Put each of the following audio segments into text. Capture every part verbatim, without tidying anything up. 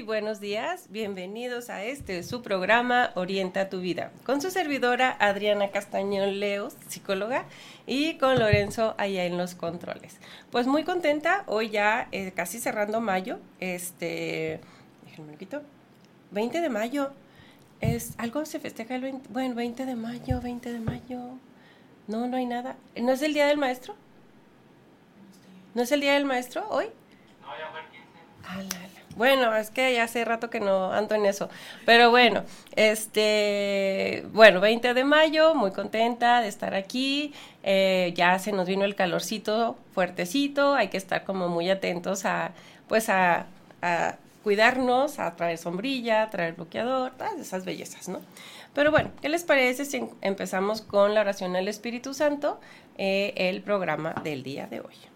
buenos días. Bienvenidos a este su programa Orienta tu Vida, con su servidora Adriana Castañón Leos, psicóloga, y con Lorenzo allá en los controles. Pues muy contenta, hoy ya eh, casi cerrando mayo, este, déjenme lo quito, veinte de mayo, es, algo se festeja el veinte, bueno, veinte de mayo, veinte de mayo, no, no hay nada, ¿no es el Día del Maestro? ¿No es el Día del Maestro hoy? No, ya fue el quince. Ala, ala. Bueno, es que ya hace rato que no ando en eso, pero bueno, este, bueno, veinte de mayo, muy contenta de estar aquí, eh, ya se nos vino el calorcito fuertecito, hay que estar como muy atentos a, pues a, a cuidarnos, a traer sombrilla, a traer bloqueador, todas esas bellezas, ¿no? Pero bueno, ¿qué les parece si empezamos con la oración al Espíritu Santo, eh, el programa del día de hoy?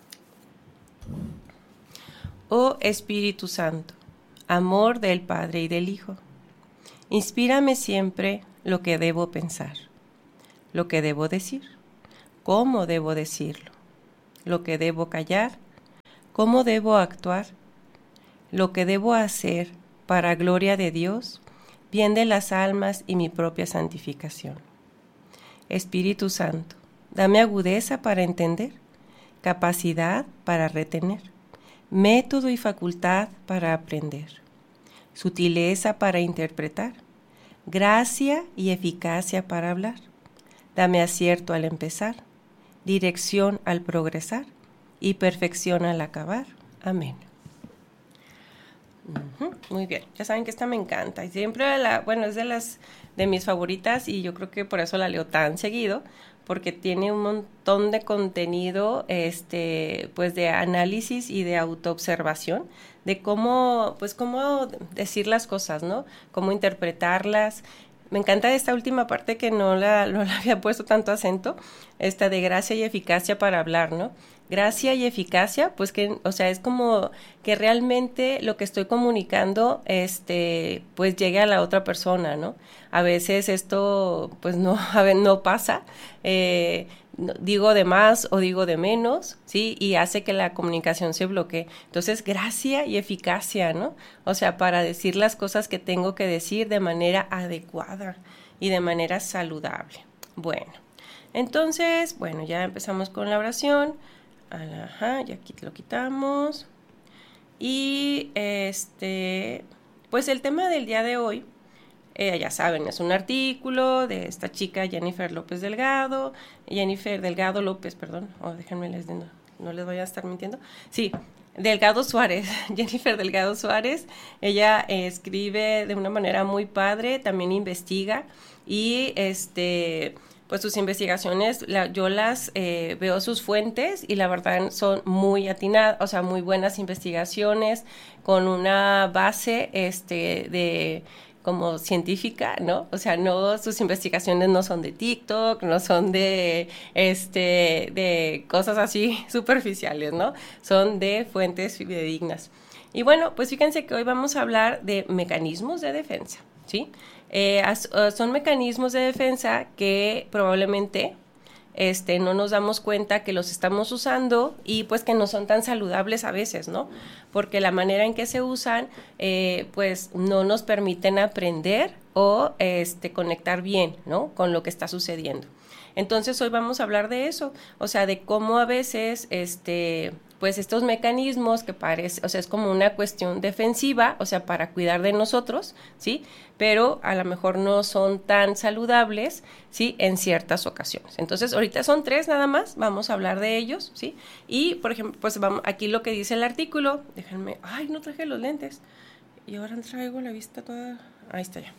Oh Espíritu Santo, amor del Padre y del Hijo, inspírame siempre lo que debo pensar, lo que debo decir, cómo debo decirlo, lo que debo callar, cómo debo actuar, lo que debo hacer para gloria de Dios, bien de las almas y mi propia santificación. Espíritu Santo, dame agudeza para entender, capacidad para retener, método y facultad para aprender, sutileza para interpretar, gracia y eficacia para hablar. Dame acierto al empezar, dirección al progresar y perfección al acabar. Amén. Uh-huh. Muy bien, ya saben que esta me encanta y siempre, la, bueno, es de las de mis favoritas y yo creo que por eso la leo tan seguido, porque tiene un montón de contenido, este, pues de análisis y de autoobservación, de cómo, pues cómo decir las cosas, ¿no? Cómo interpretarlas. Me encanta esta última parte que no la, no la había puesto tanto acento, esta de gracia y eficacia para hablar, ¿no? Gracia y eficacia, pues que, o sea, es como que realmente lo que estoy comunicando, este, pues llegue a la otra persona, ¿no? A veces esto, pues no, a ver, no pasa, eh, no, digo de más o digo de menos, ¿sí? Y hace que la comunicación se bloquee. Entonces, gracia y eficacia, ¿no? O sea, para decir las cosas que tengo que decir de manera adecuada y de manera saludable. Bueno, entonces, bueno, ya empezamos con la oración. Ajá, y aquí lo quitamos. Y este, pues el tema del día de hoy, eh, ya saben, es un artículo de esta chica Jennifer López Delgado, Jennifer Delgado López, perdón, oh, déjenme les no, no les voy a estar mintiendo. Sí, Delgado Suárez, Jennifer Delgado Suárez, ella eh, escribe de una manera muy padre, también investiga y este... pues sus investigaciones, la, yo las eh, veo sus fuentes y la verdad son muy atinadas, o sea, muy buenas investigaciones con una base este, de como científica, ¿no? O sea, no, sus investigaciones no son de TikTok, no son de, este, de cosas así superficiales, ¿no? Son de fuentes fidedignas. Y bueno, pues fíjense que hoy vamos a hablar de mecanismos de defensa, ¿sí? Eh, as, uh, son mecanismos de defensa que probablemente este, no nos damos cuenta que los estamos usando y pues que no son tan saludables a veces, ¿no? Porque la manera en que se usan eh, pues no nos permiten aprender o este, conectar bien, ¿no? Con lo que está sucediendo. Entonces hoy vamos a hablar de eso, o sea, de cómo a veces, este, pues estos mecanismos que parece, o sea, es como una cuestión defensiva, o sea, para cuidar de nosotros, ¿sí? Pero a lo mejor no son tan saludables, ¿sí? En ciertas ocasiones. Entonces, ahorita son tres nada más, vamos a hablar de ellos, ¿sí? Y, por ejemplo, pues vamos, aquí lo que dice el artículo, déjenme, ay, no traje los lentes, y ahora traigo la vista toda, ahí está ya.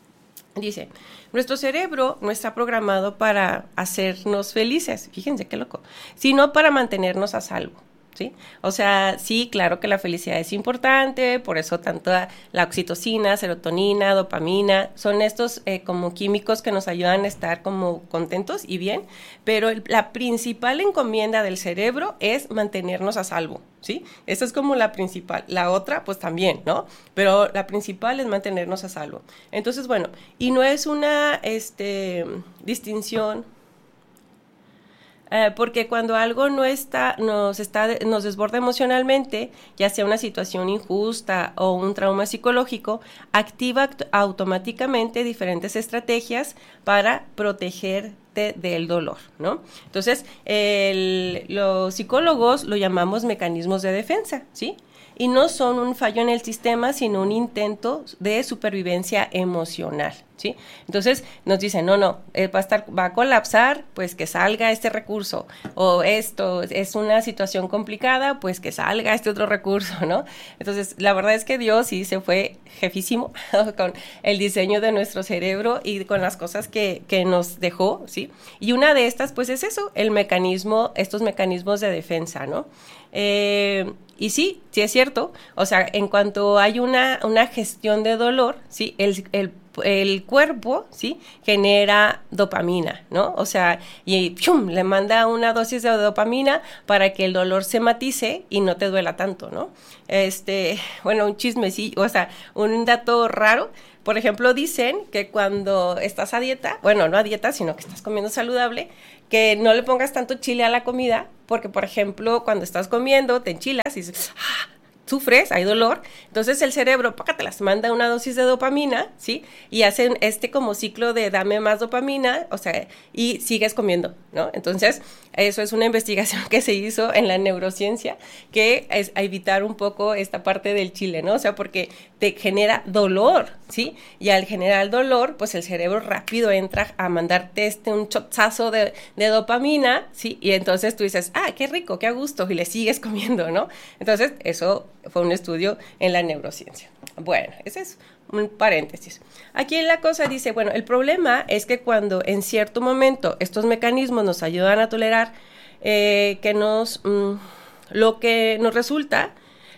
Dice, nuestro cerebro no está programado para hacernos felices, fíjense qué loco, sino para mantenernos a salvo, ¿sí? O sea, sí, claro que la felicidad es importante, por eso tanto la oxitocina, serotonina, dopamina, son estos eh, como químicos que nos ayudan a estar como contentos y bien, pero el, la principal encomienda del cerebro es mantenernos a salvo, ¿sí? Esa es como la principal. La otra, pues también, ¿no? Pero la principal es mantenernos a salvo. Entonces, bueno, y no es una este, distinción Eh, porque cuando algo no está, nos está, nos desborda emocionalmente, ya sea una situación injusta o un trauma psicológico, activa act- automáticamente diferentes estrategias para protegerte del dolor, ¿no? Entonces, el, los psicólogos lo llamamos mecanismos de defensa, ¿sí? Y no son un fallo en el sistema, sino un intento de supervivencia emocional, ¿sí? Entonces nos dicen, no, no, eh, va a estar, va a colapsar, pues que salga este recurso, o esto es una situación complicada, pues que salga este otro recurso, ¿no? Entonces, la verdad es que Dios sí se fue jefísimo con el diseño de nuestro cerebro y con las cosas que, que nos dejó, ¿sí? Y una de estas, pues es eso, el mecanismo, estos mecanismos de defensa, ¿no? Eh, y sí, sí es cierto, o sea, en cuanto hay una, una gestión de dolor, sí, el, el, el cuerpo, sí, genera dopamina, ¿no? O sea, y ¡chum!, le manda una dosis de dopamina para que el dolor se matice y no te duela tanto, ¿no? Este, bueno, un chismecillo, o sea, un dato raro. Por ejemplo, dicen que cuando estás a dieta, bueno, no a dieta, sino que estás comiendo saludable, que no le pongas tanto chile a la comida, porque, por ejemplo, cuando estás comiendo, te enchilas y dices, ¡ah!, sufres, hay dolor, entonces el cerebro, pácatelas, manda una dosis de dopamina, ¿sí? Y hacen este como ciclo de dame más dopamina, o sea, y sigues comiendo, ¿no? Entonces, eso es una investigación que se hizo en la neurociencia, que es a evitar un poco esta parte del chile, ¿no? O sea, porque te genera dolor, ¿sí? Y al generar dolor, pues el cerebro rápido entra a mandarte este un chotazo de, de dopamina, ¿sí? Y entonces tú dices, ah, qué rico, qué a gusto, y le sigues comiendo, ¿no? Entonces, eso fue un estudio en la neurociencia. Bueno, ese es un paréntesis. Aquí la cosa dice, bueno, el problema es que cuando en cierto momento estos mecanismos nos ayudan a tolerar eh, que nos, mmm, lo que nos resulta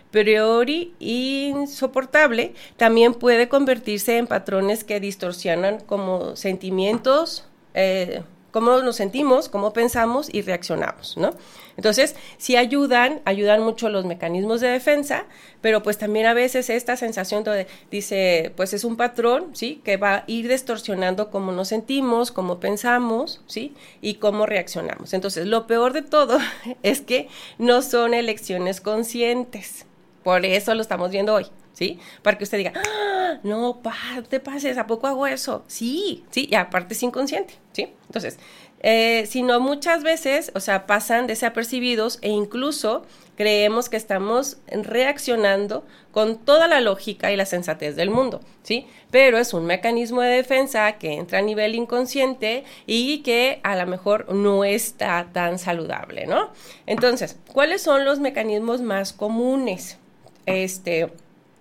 priori insoportable, también puede convertirse en patrones que distorsionan como sentimientos, eh, cómo nos sentimos, cómo pensamos y reaccionamos, ¿no? Entonces, sí ayudan, ayudan mucho los mecanismos de defensa, pero pues también a veces esta sensación de, dice, pues es un patrón, ¿sí? Que va a ir distorsionando cómo nos sentimos, cómo pensamos, ¿sí? Y cómo reaccionamos. Entonces, lo peor de todo es que no son elecciones conscientes. Por eso lo estamos viendo hoy, ¿sí? Para que usted diga, ¡ah, no pa, te pases, ¿a poco hago eso? Sí, sí, y aparte es inconsciente, ¿sí? Entonces, eh, sino muchas veces, o sea, pasan desapercibidos e incluso creemos que estamos reaccionando con toda la lógica y la sensatez del mundo, ¿sí? Pero es un mecanismo de defensa que entra a nivel inconsciente y que a lo mejor no está tan saludable, ¿no? Entonces, ¿cuáles son los mecanismos más comunes este,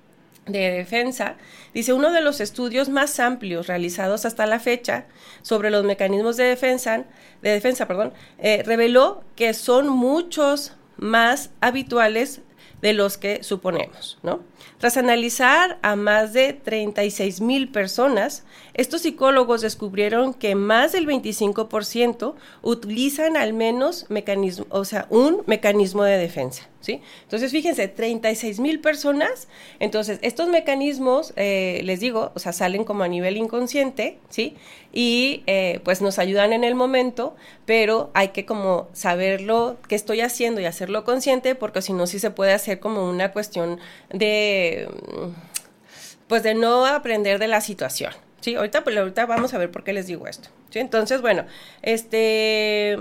de defensa? Dice, uno de los estudios más amplios realizados hasta la fecha sobre los mecanismos de defensa, de defensa, perdón, eh, reveló que son muchos más habituales de los que suponemos, ¿no? Tras analizar a más de treinta y seis mil personas, estos psicólogos descubrieron que más del veinticinco por ciento utilizan al menos mecanismo, o sea, un mecanismo de defensa, ¿sí? Entonces, fíjense, treinta y seis mil personas, entonces, estos mecanismos, eh, les digo, o sea, salen como a nivel inconsciente, ¿sí? Y, eh, pues, nos ayudan en el momento, pero hay que como saberlo, qué estoy haciendo y hacerlo consciente, porque si no, sí se puede hacer como una cuestión de, pues, de no aprender de la situación, ¿sí? Ahorita, pues, ahorita vamos a ver por qué les digo esto, ¿sí? Entonces, bueno, este...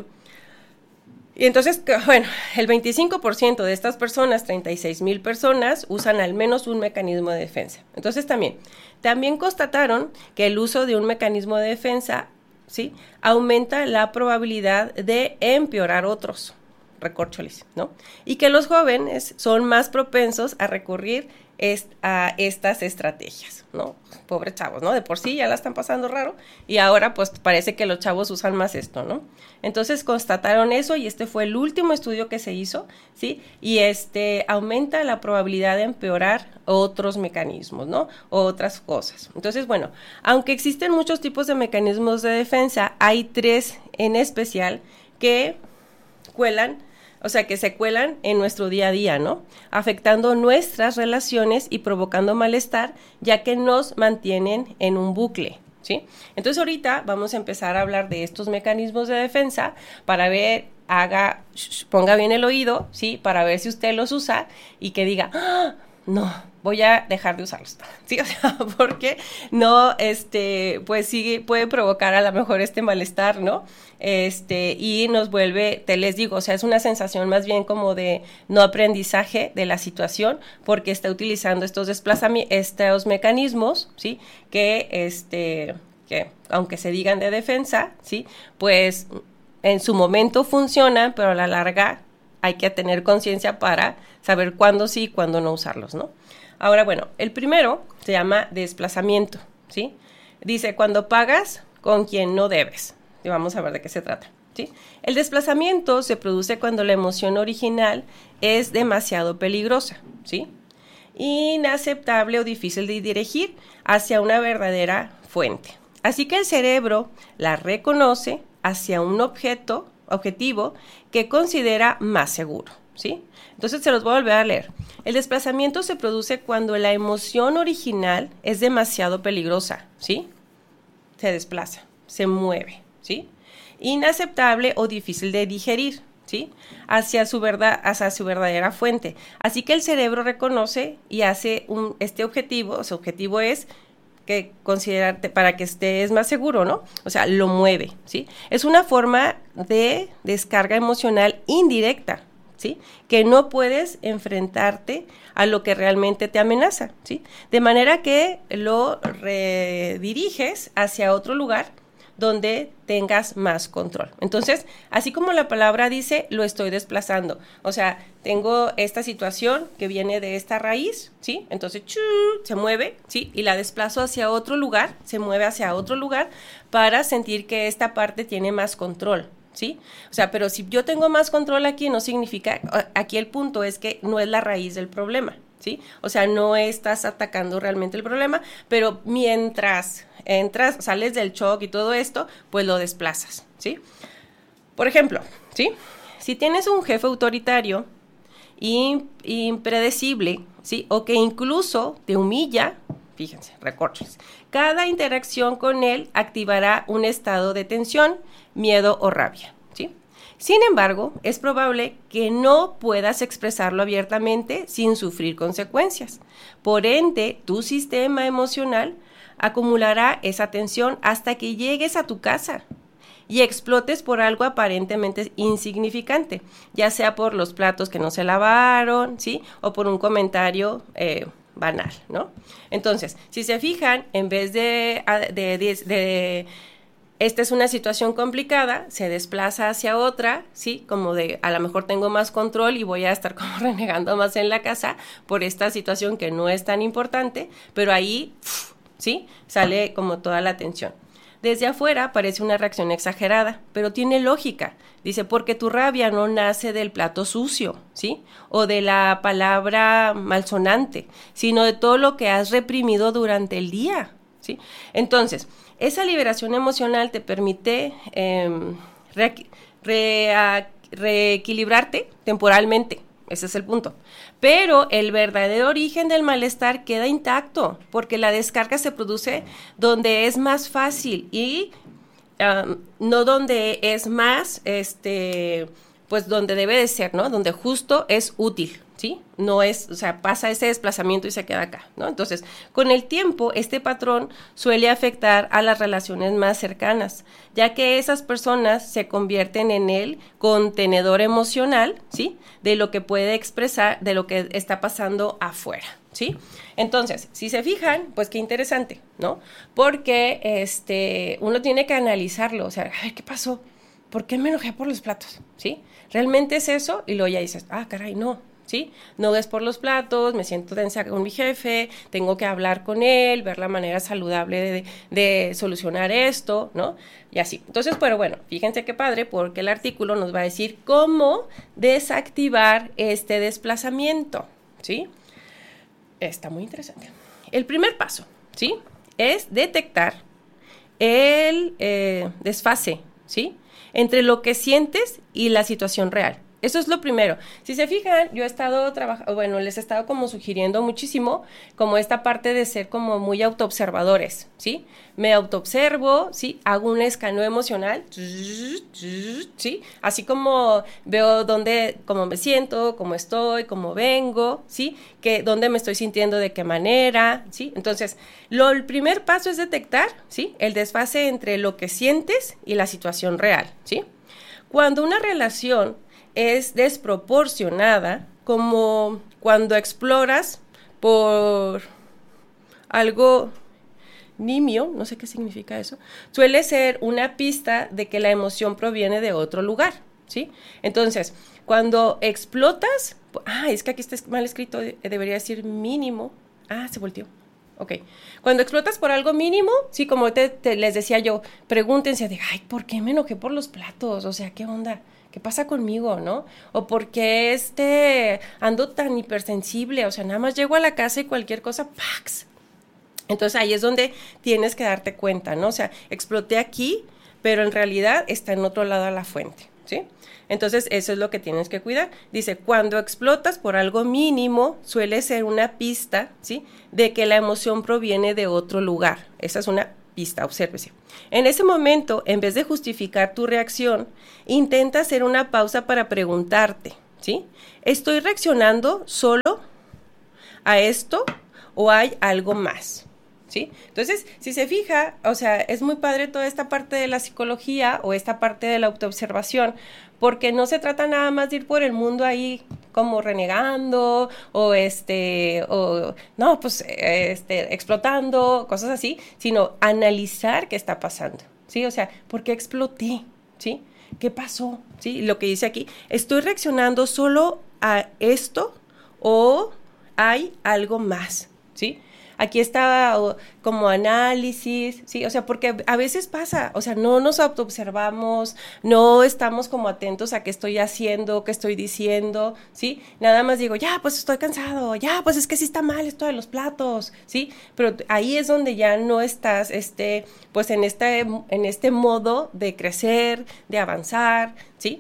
Y entonces, bueno, el veinticinco por ciento de estas personas, treinta y seis mil personas, usan al menos un mecanismo de defensa. Entonces, también, también constataron que el uso de un mecanismo de defensa, ¿sí?, aumenta la probabilidad de empeorar otros, recorcholis, ¿no? Y que los jóvenes son más propensos a recurrir est- a estas estrategias, ¿no? Pobres chavos, ¿no? De por sí ya la están pasando raro y ahora pues parece que los chavos usan más esto, ¿no? Entonces constataron eso y este fue el último estudio que se hizo, ¿sí? Y este aumenta la probabilidad de empeorar otros mecanismos, ¿no? O otras cosas. Entonces, bueno, aunque existen muchos tipos de mecanismos de defensa, hay tres en especial que cuelan, o sea, que se cuelan en nuestro día a día, ¿no? Afectando nuestras relaciones y provocando malestar, ya que nos mantienen en un bucle, ¿sí? Entonces, ahorita vamos a empezar a hablar de estos mecanismos de defensa para ver haga, ponga bien el oído, ¿sí? Para ver si usted los usa y que diga, ¡ah! No, voy a dejar de usarlos, ¿sí? O sea, porque no, este, pues sí puede provocar a lo mejor este malestar, ¿no? Este, y nos vuelve, te les digo, o sea, es una sensación más bien como de no aprendizaje de la situación, porque está utilizando estos desplazamientos, estos mecanismos, ¿sí? Que, este, que aunque se digan de defensa, ¿sí? Pues en su momento funcionan, pero a la larga hay que tener conciencia para saber cuándo sí y cuándo no usarlos, ¿no? Ahora, bueno, el primero se llama desplazamiento, ¿sí? Dice, cuando pagas con quien no debes. Y vamos a ver de qué se trata, ¿sí? El desplazamiento se produce cuando la emoción original es demasiado peligrosa, ¿sí? Inaceptable o difícil de dirigir hacia una verdadera fuente. Así que el cerebro la reconoce hacia un objeto, objetivo que considera más seguro, ¿sí? Entonces se los voy a volver a leer. El desplazamiento se produce cuando la emoción original es demasiado peligrosa, ¿sí? Se desplaza, se mueve, ¿sí? Inaceptable o difícil de digerir, ¿sí? Hacia su verdad, hacia su verdadera fuente. Así que el cerebro reconoce y hace un, este objetivo, su objetivo es que considerarte para que estés más seguro, ¿no? O sea, lo mueve, ¿sí? Es una forma de descarga emocional indirecta, ¿sí? Que no puedes enfrentarte a lo que realmente te amenaza, ¿sí? De manera que lo rediriges hacia otro lugar donde tengas más control. Entonces, así como la palabra dice, lo estoy desplazando. O sea, tengo esta situación que viene de esta raíz, ¿sí? Entonces, ¡chu! Se mueve, ¿sí? Y la desplazo hacia otro lugar, se mueve hacia otro lugar para sentir que esta parte tiene más control, ¿sí? O sea, pero si yo tengo más control aquí, no significa, aquí el punto es que no es la raíz del problema, ¿sí? O sea, no estás atacando realmente el problema, pero mientras entras, sales del shock y todo esto, pues lo desplazas, ¿sí? Por ejemplo, ¿sí? Si tienes un jefe autoritario y impredecible, ¿sí? O que incluso te humilla, fíjense, recortes. Cada interacción con él activará un estado de tensión, miedo o rabia, ¿sí? Sin embargo, es probable que no puedas expresarlo abiertamente sin sufrir consecuencias. Por ende, tu sistema emocional acumulará esa tensión hasta que llegues a tu casa y explotes por algo aparentemente insignificante, ya sea por los platos que no se lavaron, ¿sí? O por un comentario eh, banal, ¿no? Entonces, si se fijan, en vez de, de, de, de esta es una situación complicada, se desplaza hacia otra, ¿sí? Como de, a lo mejor tengo más control y voy a estar como renegando más en la casa por esta situación que no es tan importante, pero ahí, ¿sí? Sale como toda la tensión. Desde afuera parece una reacción exagerada, pero tiene lógica. Dice, porque tu rabia no nace del plato sucio, ¿sí? O de la palabra malsonante, sino de todo lo que has reprimido durante el día, ¿sí? Entonces, esa liberación emocional te permite eh, re, re, reequilibrarte temporalmente. Ese es el punto. Pero el verdadero origen del malestar queda intacto, porque la descarga se produce donde es más fácil y um, no donde es más, este, pues donde debe de ser, ¿no? Donde justo es útil, ¿sí? No es, o sea, pasa ese desplazamiento y se queda acá, ¿no? Entonces, con el tiempo, este patrón suele afectar a las relaciones más cercanas, ya que esas personas se convierten en el contenedor emocional, ¿sí? De lo que puede expresar, de lo que está pasando afuera, ¿sí? Entonces, si se fijan, pues qué interesante, ¿no? Porque este, uno tiene que analizarlo, o sea, ay, ¿qué pasó? ¿Por qué me enojé por los platos? ¿Sí? ¿Realmente es eso? Y luego ya dices, ah, caray, no, ¿sí? No es por los platos, me siento tensa con mi jefe, tengo que hablar con él, ver la manera saludable de, de solucionar esto, ¿no? Y así. Entonces, pero bueno, fíjense qué padre, porque el artículo nos va a decir cómo desactivar este desplazamiento, ¿sí? Está muy interesante. El primer paso, ¿sí? Es detectar el eh, desfase, ¿sí? Entre lo que sientes y la situación real. Eso es lo primero. Si se fijan, yo he estado trabajando, bueno, les he estado como sugiriendo muchísimo como esta parte de ser como muy autoobservadores, ¿sí? Me autoobservo, ¿sí? Hago un escaneo emocional, ¿sí? Así como veo dónde, cómo me siento, cómo estoy, cómo vengo, ¿sí? Que, dónde me estoy sintiendo, de qué manera, ¿sí? Entonces, lo, el primer paso es detectar, ¿sí? El desfase entre lo que sientes y la situación real, ¿sí? Cuando una relación es desproporcionada, como cuando exploras por algo nimio, no sé qué significa eso, suele ser una pista de que la emoción proviene de otro lugar, ¿sí? Entonces, cuando explotas, ah, es que aquí está mal escrito, debería decir mínimo, ah, se volteó. Ok, cuando explotas por algo mínimo, sí, como te, te les decía yo, pregúntense de, ay, ¿por qué me enojé por los platos? O sea, ¿qué onda? ¿Qué pasa conmigo, no? O por qué este, ando tan hipersensible, o sea, nada más llego a la casa y cualquier cosa, ¡pax! Entonces ahí es donde tienes que darte cuenta, ¿no? O sea, exploté aquí, pero en realidad está en otro lado de la fuente, ¿sí? Entonces eso es lo que tienes que cuidar. Dice, cuando explotas por algo mínimo, suele ser una pista, ¿sí? De que la emoción proviene de otro lugar. Esa es una pista, obsérvese. En ese momento, en vez de justificar tu reacción, intenta hacer una pausa para preguntarte, ¿sí? ¿Estoy reaccionando solo a esto o hay algo más? ¿Sí? Entonces, si se fija, o sea, es muy padre toda esta parte de la psicología o esta parte de la autoobservación, porque no se trata nada más de ir por el mundo ahí como renegando o este, o no, pues este, explotando, cosas así, sino analizar qué está pasando, ¿sí? O sea, ¿por qué exploté? ¿Sí? ¿Qué pasó? ¿Sí? Lo que dice aquí, ¿estoy reaccionando solo a esto o hay algo más? ¿Sí? Aquí está o, como análisis, ¿sí? O sea, porque a veces pasa, o sea, no nos autoobservamos, no estamos como atentos a qué estoy haciendo, qué estoy diciendo, ¿sí? Nada más digo, ya, pues estoy cansado, ya, pues es que sí está mal esto de los platos, ¿sí? Pero ahí es donde ya no estás, este, pues en este, en este modo de crecer, de avanzar, ¿sí?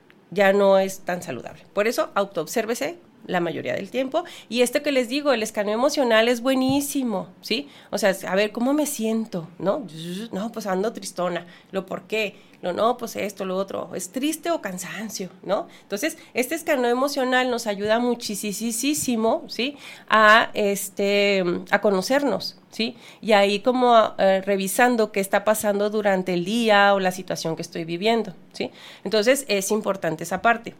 Ya no es tan saludable. Por eso, autoobsérvese la mayoría del tiempo. Y esto que les digo, el escaneo emocional es buenísimo, ¿sí? O sea, a ver, ¿cómo me siento? ¿No? No, pues ando tristona. ¿Lo por qué? Lo no, pues esto, lo otro. ¿Es triste o cansancio? ¿No? Entonces, este escaneo emocional nos ayuda muchísimo, ¿sí? A, este, a conocernos, ¿sí? Y ahí como eh, revisando qué está pasando durante el día o la situación que estoy viviendo, ¿sí? Entonces, es importante esa parte.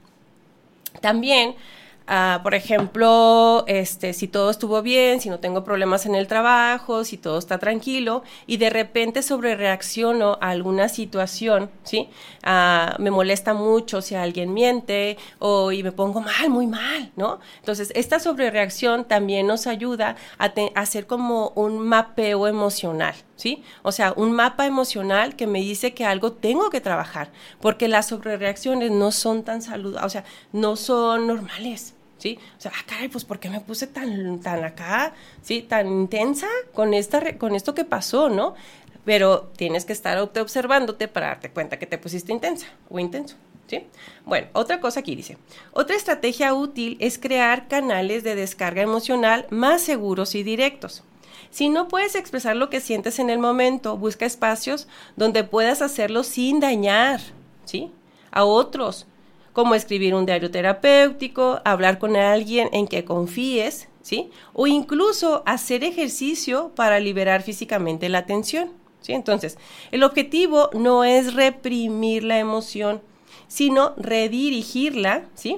También, Uh, por ejemplo, este, si todo estuvo bien, si no tengo problemas en el trabajo, si todo está tranquilo y de repente sobrereacciono a alguna situación, ¿sí? Uh, me molesta mucho si alguien miente o y me pongo mal, muy mal, ¿no? Entonces, esta sobrereacción también nos ayuda a, te- a hacer como un mapeo emocional, ¿sí? O sea, un mapa emocional que me dice que algo tengo que trabajar, porque las sobrereacciones no son tan saludables, o sea, no son normales, ¿sí? O sea, ah, caray, pues ¿por qué me puse tan, tan acá, ¿sí? Tan intensa con, esta, con esto que pasó, ¿no? Pero tienes que estar observándote para darte cuenta que te pusiste intensa o intenso, ¿sí? Bueno, otra cosa aquí dice, otra estrategia útil es crear canales de descarga emocional más seguros y directos. Si no puedes expresar lo que sientes en el momento, busca espacios donde puedas hacerlo sin dañar, ¿sí? A otros, como escribir un diario terapéutico, hablar con alguien en que confíes, ¿sí? O incluso hacer ejercicio para liberar físicamente la tensión, ¿sí? Entonces, el objetivo no es reprimir la emoción, sino redirigirla, ¿sí?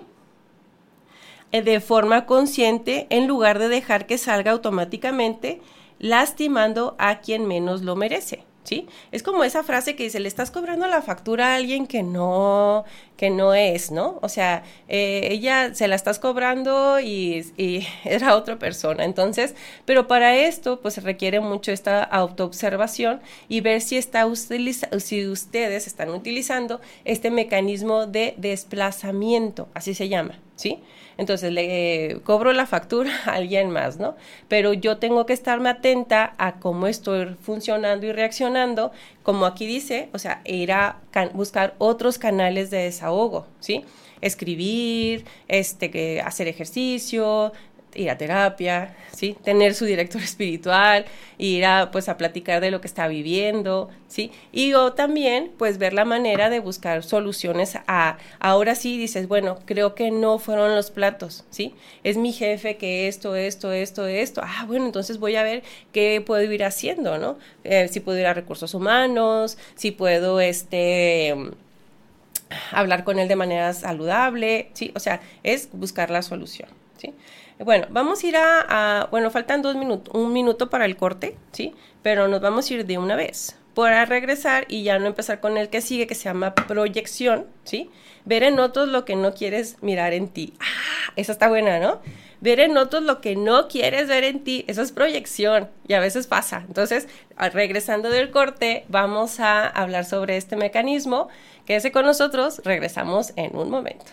De forma consciente en lugar de dejar que salga automáticamente, lastimando a quien menos lo merece, ¿sí? Es como esa frase que dice, le estás cobrando la factura a alguien que no, que no es, ¿no? O sea, eh, ella se la estás cobrando y, y era otra persona. Entonces, pero para esto, pues se requiere mucho esta autoobservación y ver si, está utiliza, si ustedes están utilizando este mecanismo de desplazamiento, así se llama, ¿sí? Entonces le cobro la factura a alguien más, ¿no? Pero yo tengo que estarme atenta a cómo estoy funcionando y reaccionando, como aquí dice, o sea, ir a can- buscar otros canales de desahogo, ¿sí? Escribir, este, que hacer ejercicio, ir a terapia, ¿sí? Tener su director espiritual, ir a, pues, a platicar de lo que está viviendo, ¿sí? Y o también, pues, ver la manera de buscar soluciones a, ahora sí dices, bueno, creo que no fueron los platos, ¿sí? Es mi jefe que esto, esto, esto, esto, ah, bueno, entonces voy a ver qué puedo ir haciendo, ¿no? Eh, si puedo ir a recursos humanos, si puedo, este... hablar con él de manera saludable, ¿sí? O sea, es buscar la solución, ¿sí? Bueno, vamos a ir a, a bueno, faltan dos minutos, un minuto para el corte, ¿sí? Pero nos vamos a ir de una vez para regresar y ya no empezar con el que sigue, que se llama proyección, ¿sí? Ver en otros lo que no quieres mirar en ti. ¡Ah! Esa está buena, ¿no? Ver en otros lo que no quieres ver en ti, eso es proyección y a veces pasa. Entonces, regresando del corte, vamos a hablar sobre este mecanismo. Quédese con nosotros, regresamos en un momento.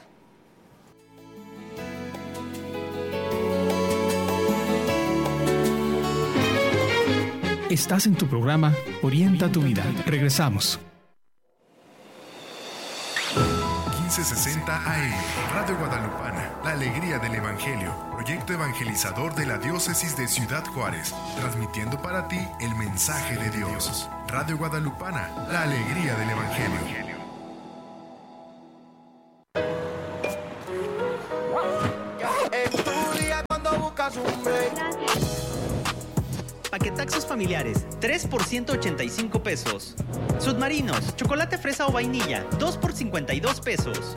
Estás en tu programa Orienta tu Vida. Regresamos. quince sesenta A M, Radio Guadalupana, la alegría del Evangelio, proyecto evangelizador de la Diócesis de Ciudad Juárez, transmitiendo para ti el mensaje de Dios. Radio Guadalupana, la alegría del Evangelio. Paquetaxos familiares, tres por ciento ochenta y cinco pesos. Submarinos, chocolate fresa o vainilla, dos por cincuenta y dos pesos.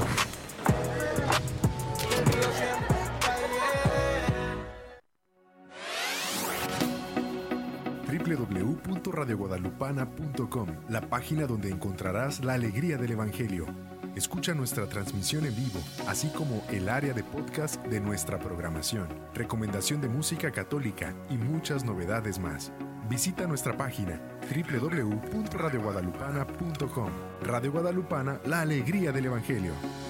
doble u doble u doble u punto radio guadalupana punto com, la página donde encontrarás la alegría del Evangelio. Escucha nuestra transmisión en vivo, así como el área de podcast de nuestra programación, recomendación de música católica y muchas novedades más. Visita nuestra página doble u doble u doble u punto radio guadalupana punto com. Radio Guadalupana, la alegría del Evangelio.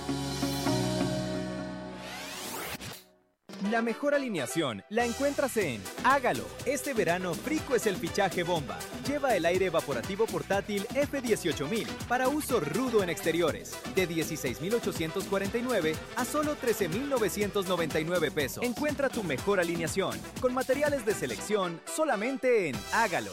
La mejor alineación la encuentras en Hágalo. Este verano, Frico es el fichaje bomba. Lleva el aire evaporativo portátil F dieciocho mil para uso rudo en exteriores. De dieciséis mil ochocientos cuarenta y nueve a solo trece mil novecientos noventa y nueve pesos. Encuentra tu mejor alineación con materiales de selección solamente en Hágalo.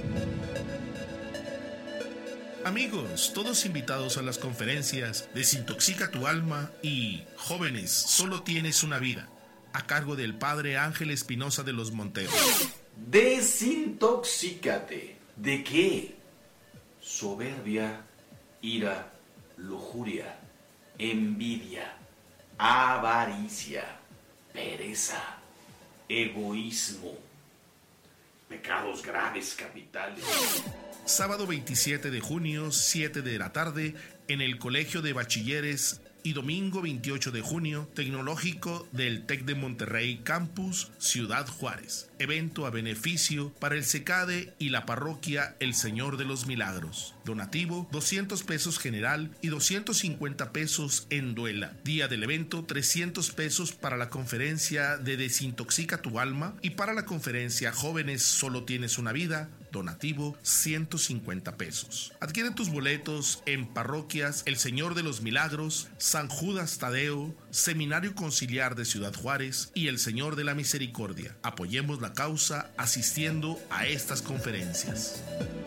Amigos, todos invitados a las conferencias Desintoxica tu alma y Jóvenes, solo tienes una vida, a cargo del Padre Ángel Espinosa de los Monteros. Desintoxícate. ¿De qué? Soberbia, ira, lujuria, envidia, avaricia, pereza, egoísmo, pecados graves capitales. Sábado veintisiete de junio, siete de la tarde, en el Colegio de Bachilleres, y domingo veintiocho de junio, Tecnológico del TEC de Monterrey Campus, Ciudad Juárez. Evento a beneficio para el SECADE y la parroquia El Señor de los Milagros. Donativo, doscientos pesos general y doscientos cincuenta pesos en duela. Día del evento, trescientos pesos para la conferencia de Desintoxica tu alma y para la conferencia Jóvenes, solo tienes una vida. Donativo, ciento cincuenta pesos. Adquiere tus boletos en parroquias El Señor de los Milagros, San Judas Tadeo, Seminario Conciliar de Ciudad Juárez y El Señor de la Misericordia. Apoyemos la causa asistiendo a estas conferencias.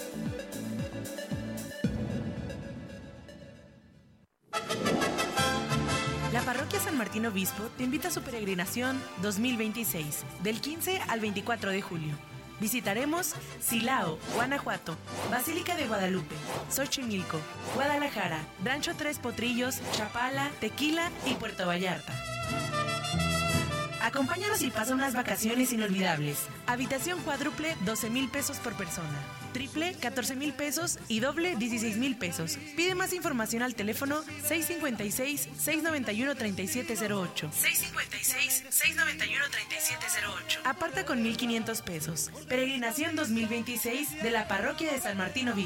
La Parroquia San Martín Obispo te invita a su peregrinación dos mil veintiséis, del quince al veinticuatro de julio. Visitaremos Silao, Guanajuato, Basílica de Guadalupe, Xochimilco, Guadalajara, Rancho Tres Potrillos, Chapala, Tequila y Puerto Vallarta. Acompáñanos y pasa unas vacaciones inolvidables. Habitación cuádruple, doce mil pesos por persona. Triple, catorce mil pesos y doble, dieciséis mil pesos. Pide más información al teléfono seis cinco seis, seis nueve uno, tres siete cero ocho. seis cinco seis, seis nueve uno, tres siete cero ocho. Aparta con mil quinientos pesos. Peregrinación dos mil veintiséis de la Parroquia de San Martín Obispo.